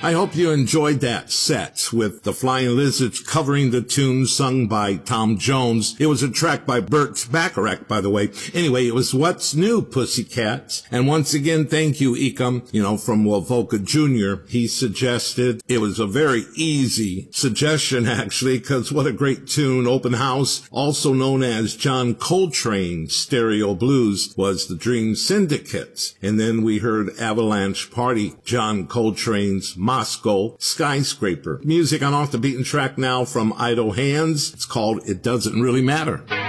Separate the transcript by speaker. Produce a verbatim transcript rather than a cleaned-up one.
Speaker 1: I hope you enjoyed that set with the Flying Lizards covering the tune sung by Tom Jones. It was a track by Burt Bacharach, by the way. Anyway, it was What's New, Pussycats. And once again, thank you, Ecom, you know, from Wovoka Junior He suggested, it was a very easy suggestion, actually, because what a great tune. Open House, also known as John Coltrane's Stereo Blues, was the Dream Syndicate. And then we heard Avalanche Party, John Coltrane's Moscow Skyscraper. Music on Off the Beaten Track now from Idle Hands. It's called It Doesn't Really Matter.